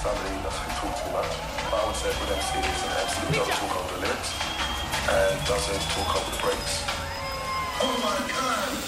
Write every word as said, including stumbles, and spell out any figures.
somebody doesn't talk too much. But I would say with M C is an M C who doesn't talk over the lyrics and doesn't talk over the breaks. Oh my God!